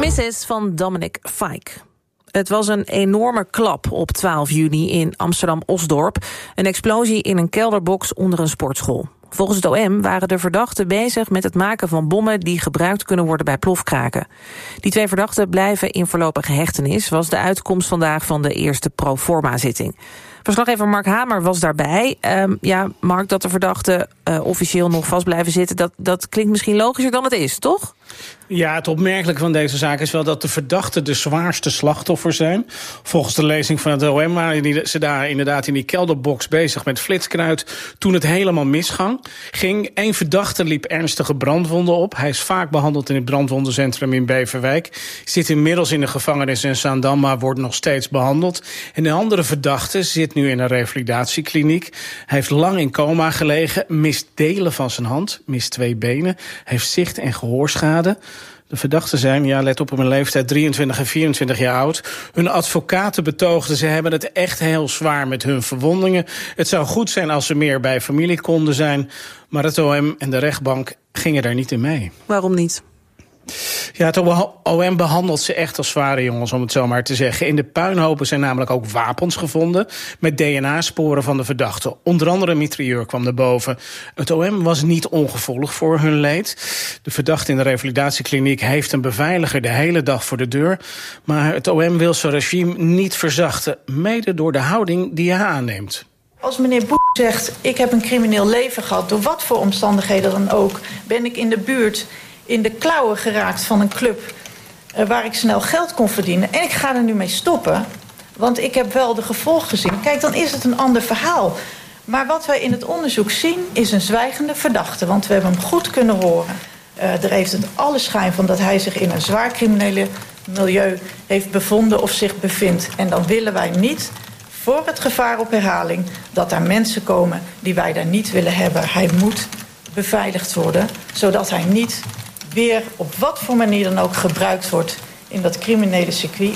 Mrs. van Dominic Fike. Het was een enorme klap op 12 juni in Amsterdam-Osdorp. Een explosie in een kelderbox onder een sportschool. Volgens het OM waren de verdachten bezig met het maken van bommen die gebruikt kunnen worden bij plofkraken. Die 2 verdachten blijven in voorlopige hechtenis, was de uitkomst vandaag van de eerste proforma-zitting. Verslaggever Mark Hamer was daarbij. Mark, dat de verdachten officieel nog vast blijven zitten, dat klinkt misschien logischer dan het is, toch? Ja, het opmerkelijke van deze zaak is wel dat de verdachten de zwaarste slachtoffer zijn. Volgens de lezing van het OM waren ze daar inderdaad in die kelderbox bezig met flitskruid toen het helemaal misging. 1 verdachte liep ernstige brandwonden op. Hij is vaak behandeld in het brandwondencentrum in Beverwijk. Zit inmiddels in de gevangenis in Zaandam, maar wordt nog steeds behandeld. En de andere verdachte zit nu in een revalidatiekliniek. Hij heeft lang in coma gelegen, mist delen van zijn hand, mist 2 benen, heeft zicht- en gehoorschade. De verdachten zijn, let op hun leeftijd, 23 en 24 jaar oud. Hun advocaten betoogden, ze hebben het echt heel zwaar met hun verwondingen. Het zou goed zijn als ze meer bij familie konden zijn. Maar het OM en de rechtbank gingen daar niet in mee. Waarom niet? Ja, het OM behandelt ze echt als zware jongens, om het zo maar te zeggen. In de puinhopen zijn namelijk ook wapens gevonden met DNA-sporen van de verdachten. Onder andere een mitrailleur kwam naar boven. Het OM was niet ongevoelig voor hun leed. De verdachte in de revalidatiekliniek heeft een beveiliger de hele dag voor de deur. Maar het OM wil zijn regime niet verzachten, mede door de houding die hij aanneemt. Als meneer Boek zegt, ik heb een crimineel leven gehad, door wat voor omstandigheden dan ook, ben ik in de buurt in de klauwen geraakt van een club waar ik snel geld kon verdienen. En ik ga er nu mee stoppen, want ik heb wel de gevolgen gezien. Kijk, dan is het een ander verhaal. Maar wat wij in het onderzoek zien is een zwijgende verdachte. Want we hebben hem goed kunnen horen. Er heeft het alle schijn van dat hij zich in een zwaar criminele milieu heeft bevonden of zich bevindt. En dan willen wij niet, voor het gevaar op herhaling, dat er mensen komen die wij daar niet willen hebben. Hij moet beveiligd worden, zodat hij niet weer op wat voor manier dan ook gebruikt wordt in dat criminele circuit.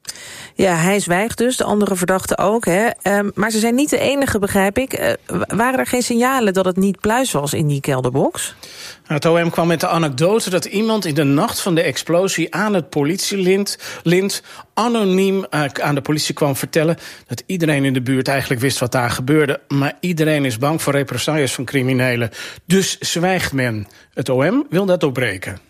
Ja, hij zwijgt dus, de andere verdachten ook. Hè? Maar ze zijn niet de enige, begrijp ik. Waren er geen signalen dat het niet pluis was in die kelderbox? Het OM kwam met de anekdote dat iemand in de nacht van de explosie aan het politielint anoniem aan de politie kwam vertellen dat iedereen in de buurt eigenlijk wist wat daar gebeurde. Maar iedereen is bang voor represailles van criminelen. Dus zwijgt men. Het OM wil dat doorbreken.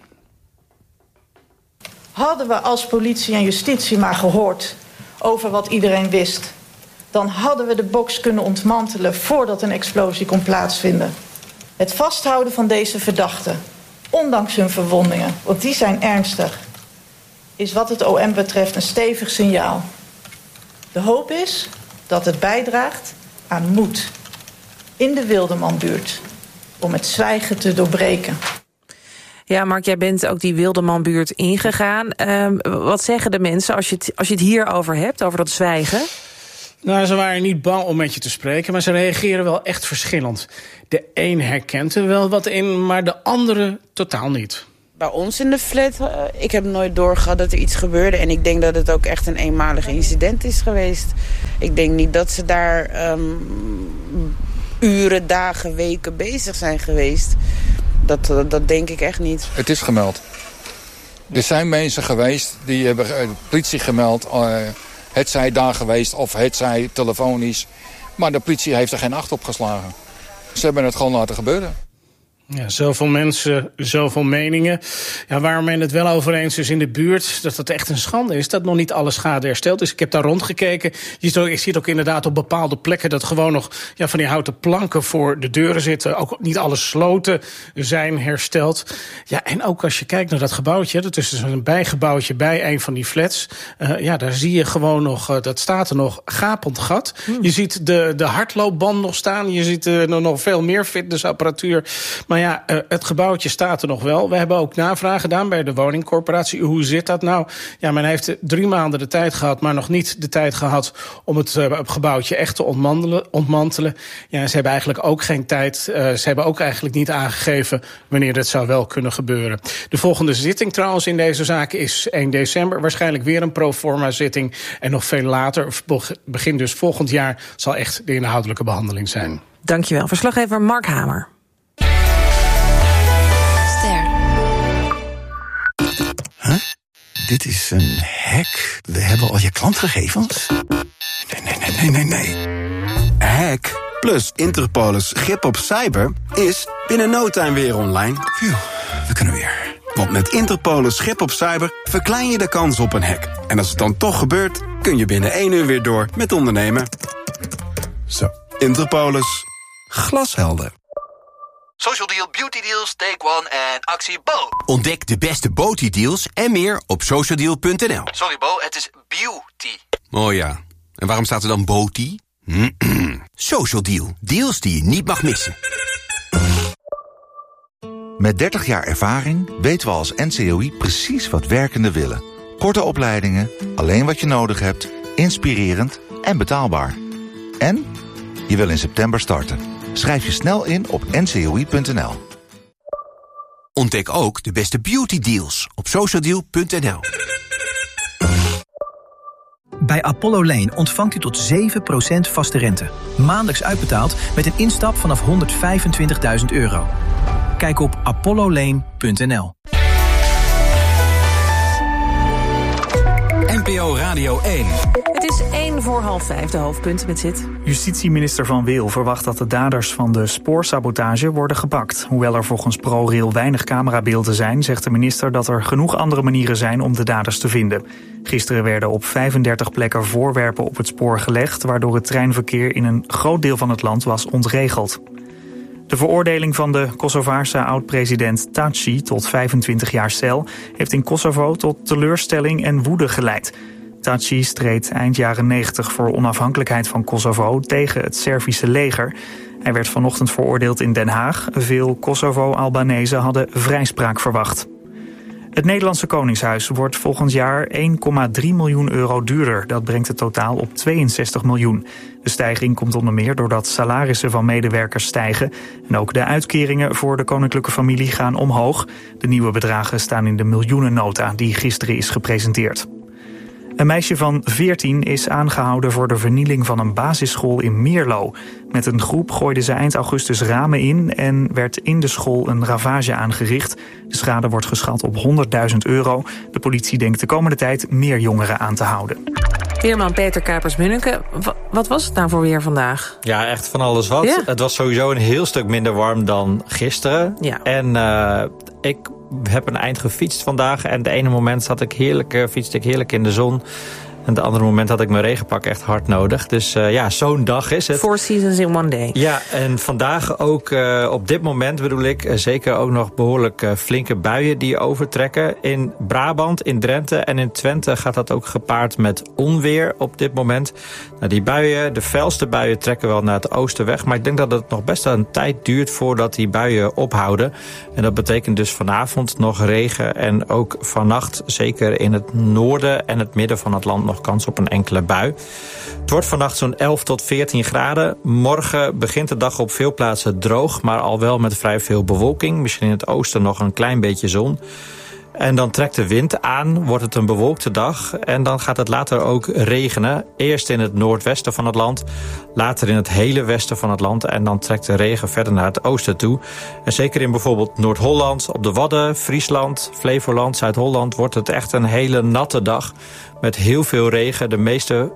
Hadden we als politie en justitie maar gehoord over wat iedereen wist, dan hadden we de box kunnen ontmantelen voordat een explosie kon plaatsvinden. Het vasthouden van deze verdachten, ondanks hun verwondingen, want die zijn ernstig, is wat het OM betreft een stevig signaal. De hoop is dat het bijdraagt aan moed in de Wildemanbuurt om het zwijgen te doorbreken. Ja, Mark, jij bent ook die Wildemanbuurt ingegaan. Wat zeggen de mensen als je het hierover hebt, over dat zwijgen? Nou, ze waren niet bang om met je te spreken, maar ze reageren wel echt verschillend. De een herkent er wel wat in, maar de andere totaal niet. Bij ons in de flat, ik heb nooit doorgehad dat er iets gebeurde. En ik denk dat het ook echt een eenmalig incident is geweest. Ik denk niet dat ze daar uren, dagen, weken bezig zijn geweest. Dat denk ik echt niet. Het is gemeld. Er zijn mensen geweest die hebben de politie gemeld. Het zij daar geweest of het zij telefonisch. Maar de politie heeft er geen acht op geslagen. Ze hebben het gewoon laten gebeuren. Ja, zoveel mensen, zoveel meningen. Ja, waar men het wel over eens is in de buurt, dat het echt een schande is dat nog niet alle schade hersteld is. Ik heb daar rondgekeken. Ik zie het ook inderdaad op bepaalde plekken dat gewoon nog van die houten planken voor de deuren zitten. Ook niet alle sloten zijn hersteld. Ja, en ook als je kijkt naar dat gebouwtje, dat is dus een bijgebouwtje bij een van die flats. Daar zie je gewoon nog, dat staat er nog, gapend gat. Je ziet de hardloopband nog staan. Je ziet nog veel meer fitnessapparatuur. Maar ja, het gebouwtje staat er nog wel. We hebben ook navraag gedaan bij de woningcorporatie. Hoe zit dat nou? Ja, men heeft 3 maanden de tijd gehad, maar nog niet de tijd gehad om het gebouwtje echt te ontmantelen. Ja, ze hebben eigenlijk ook geen tijd. Ze hebben ook eigenlijk niet aangegeven wanneer dat zou wel kunnen gebeuren. De volgende zitting trouwens in deze zaak is 1 december. Waarschijnlijk weer een proforma zitting. En nog veel later, begin dus volgend jaar, zal echt de inhoudelijke behandeling zijn. Dankjewel. Verslaggever Mark Hamer. Dit is een hack. We hebben al je klantgegevens. Nee. Hack plus Interpolis grip op cyber is binnen no time weer online. Phew, we kunnen weer. Want met Interpolis grip op cyber verklein je de kans op een hack. En als het dan toch gebeurt, kun je binnen 1 uur weer door met ondernemen. Zo, Interpolis. Glashelder. Social Deal, Beauty Deals, Take One en actie Bo. Ontdek de beste Beauty-deals en meer op socialdeal.nl. Sorry Bo, het is beauty. Oh ja, en waarom staat er dan Beauty? Social Deal, deals die je niet mag missen. Met 30 jaar ervaring weten we als NCOI precies wat werkenden willen. Korte opleidingen, alleen wat je nodig hebt, inspirerend en betaalbaar. En je wil in september starten. Schrijf je snel in op ncoi.nl. Ontdek ook de beste beauty deals op socialdeal.nl. Bij Apollo Lane ontvangt u tot 7% vaste rente. Maandelijks uitbetaald met een instap vanaf €125.000. Kijk op apollolane.nl. NPO Radio 1. Het is 4:45, de hoofdpunten met zit. Justitieminister Van Wil verwacht dat de daders van de spoorsabotage worden gepakt. Hoewel er volgens ProRail weinig camerabeelden zijn, zegt de minister dat er genoeg andere manieren zijn om de daders te vinden. Gisteren werden op 35 plekken voorwerpen op het spoor gelegd, waardoor het treinverkeer in een groot deel van het land was ontregeld. De veroordeling van de Kosovaarse oud-president Thaçi tot 25 jaar cel heeft in Kosovo tot teleurstelling en woede geleid. Thaçi streed eind jaren 90 voor onafhankelijkheid van Kosovo tegen het Servische leger. Hij werd vanochtend veroordeeld in Den Haag. Veel Kosovo-Albanezen hadden vrijspraak verwacht. Het Nederlandse Koningshuis wordt volgend jaar 1,3 miljoen euro duurder. Dat brengt het totaal op 62 miljoen. De stijging komt onder meer doordat salarissen van medewerkers stijgen. En ook de uitkeringen voor de koninklijke familie gaan omhoog. De nieuwe bedragen staan in de miljoenennota die gisteren is gepresenteerd. Een meisje van 14 is aangehouden voor de vernieling van een basisschool in Meerlo. Met een groep gooide ze eind augustus ramen in en werd in de school een ravage aangericht. De schade wordt geschat op €100.000. De politie denkt de komende tijd meer jongeren aan te houden. Weerman Peter Kuipers-Munneke, wat was het nou voor weer vandaag? Ja, echt van alles wat. Ja? Het was sowieso een heel stuk minder warm dan gisteren. Ja. En ik heb een eind gefietst vandaag. En het ene moment fietste ik heerlijk in de zon. En het andere moment had ik mijn regenpak echt hard nodig. Dus zo'n dag is het. 4 seasons in one day. Ja, en vandaag ook op dit moment bedoel ik zeker ook nog behoorlijk flinke buien die overtrekken. In Brabant, in Drenthe en in Twente gaat dat ook gepaard met onweer op dit moment. Nou, die buien, de felste buien trekken wel naar het oosten weg. Maar ik denk dat het nog best wel een tijd duurt voordat die buien ophouden. En dat betekent dus vanavond nog regen en ook vannacht zeker in het noorden en het midden van het land nog kans op een enkele bui. Het wordt vannacht zo'n 11 tot 14 graden. Morgen begint de dag op veel plaatsen droog, maar al wel met vrij veel bewolking. Misschien in het oosten nog een klein beetje zon. En dan trekt de wind aan, wordt het een bewolkte dag. En dan gaat het later ook regenen. Eerst in het noordwesten van het land, later in het hele westen van het land. En dan trekt de regen verder naar het oosten toe. En zeker in bijvoorbeeld Noord-Holland, op de Wadden, Friesland, Flevoland, Zuid-Holland wordt het echt een hele natte dag. Met heel veel regen. Het meeste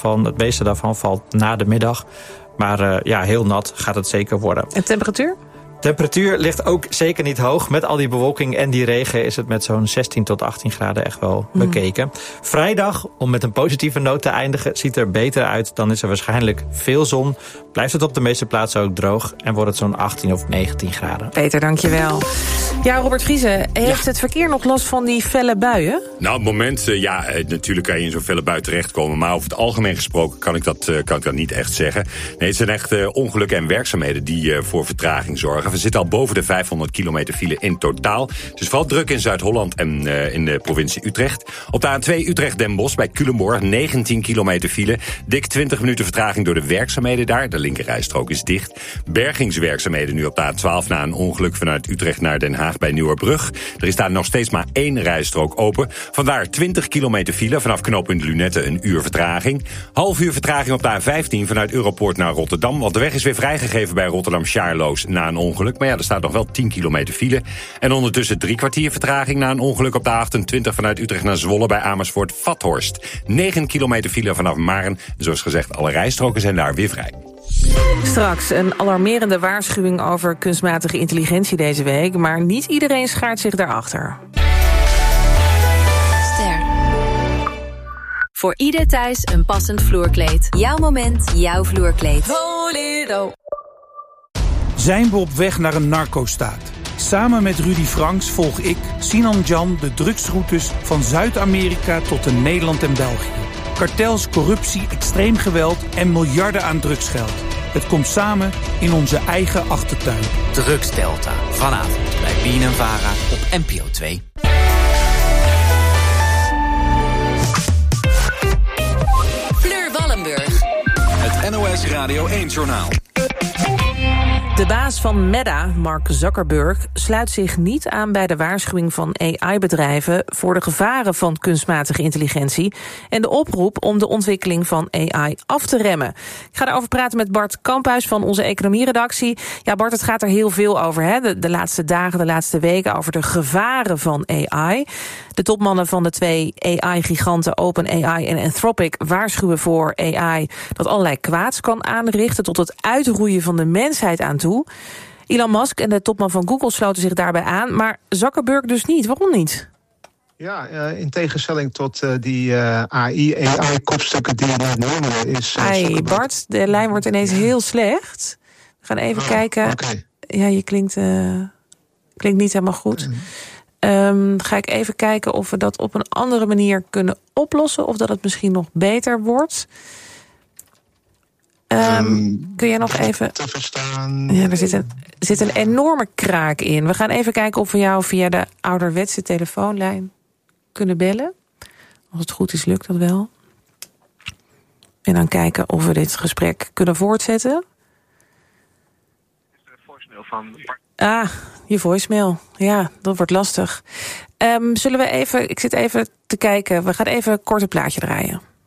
daarvan valt na de middag. Maar heel nat gaat het zeker worden. En temperatuur? Temperatuur ligt ook zeker niet hoog. Met al die bewolking en die regen is het met zo'n 16 tot 18 graden echt wel bekeken. Vrijdag, om met een positieve noot te eindigen, ziet er beter uit. Dan is er waarschijnlijk veel zon. Blijft het op de meeste plaatsen ook droog. En wordt het zo'n 18 of 19 graden. Peter, dankjewel. Ja, Robert Vriese, heeft het verkeer nog last van die felle buien? Nou, op het moment, natuurlijk kan je in zo'n felle bui terechtkomen. Maar over het algemeen gesproken kan ik dat niet echt zeggen. Nee, het zijn echt ongelukken en werkzaamheden die voor vertraging zorgen. We zitten al boven de 500 kilometer file in totaal. Dus vooral druk in Zuid-Holland en in de provincie Utrecht. Op de A2 Utrecht-Den Bosch bij Culemborg 19 kilometer file. Dik 20 minuten vertraging door de werkzaamheden daar. De linkerrijstrook is dicht. Bergingswerkzaamheden nu op de A12 na een ongeluk vanuit Utrecht naar Den Haag bij Nieuwerbrug. Er is daar nog steeds maar 1 rijstrook open. Vandaar 20 kilometer file vanaf knooppunt Lunette een uur vertraging. Half uur vertraging op de A15 vanuit Europoort naar Rotterdam. Want de weg is weer vrijgegeven bij Rotterdam-Charloes na een ongeluk. ongeluk. Maar ja, er staat nog wel 10 kilometer file. En ondertussen 3 kwartier vertraging na een ongeluk op de A28 vanuit Utrecht naar Zwolle bij Amersfoort-Vathorst. 9 kilometer file vanaf Maren. En zoals gezegd, alle rijstroken zijn daar weer vrij. Straks een alarmerende waarschuwing over kunstmatige intelligentie deze week. Maar niet iedereen schaart zich daarachter. Voor ieder thuis een passend vloerkleed. Jouw moment, jouw vloerkleed. Volero. Zijn we op weg naar een narco-staat? Samen met Rudy Franks volg ik, Sinan Jan, de drugsroutes van Zuid-Amerika tot in Nederland en België. Kartels, corruptie, extreem geweld en miljarden aan drugsgeld. Het komt samen in onze eigen achtertuin. Drugsdelta, vanavond bij BNNVARA op NPO 2. Het NOS Radio 1-journaal. De baas van Meta, Mark Zuckerberg, sluit zich niet aan bij de waarschuwing van AI-bedrijven voor de gevaren van kunstmatige intelligentie en de oproep om de ontwikkeling van AI af te remmen. Ik ga daarover praten met Bart Kamphuis van onze economieredactie. Ja, Bart, het gaat er heel veel over, hè? De laatste dagen, de laatste weken, over de gevaren van AI. De topmannen van de 2 AI-giganten OpenAI en Anthropic waarschuwen voor AI dat allerlei kwaads kan aanrichten tot het uitroeien van de mensheid aan toe. Elon Musk en de topman van Google sloten zich daarbij aan, maar Zuckerberg dus niet. Waarom niet? Ja, in tegenstelling tot die AI-kopstukken die je net noemde is... Hey Bart, de lijn wordt ineens heel slecht. We gaan even kijken. Okay. Ja, je klinkt niet helemaal goed. Ga ik even kijken of we dat op een andere manier kunnen oplossen, of dat het misschien nog beter wordt. Kun je nog even... te verstaan. Ja, er zit een enorme kraak in. We gaan even kijken of we jou via de ouderwetse telefoonlijn kunnen bellen. Als het goed is, lukt dat wel. En dan kijken of we dit gesprek kunnen voortzetten. Je voicemail. Ja, dat wordt lastig. Zullen we even... Ik zit even te kijken. We gaan even een korte plaatje draaien.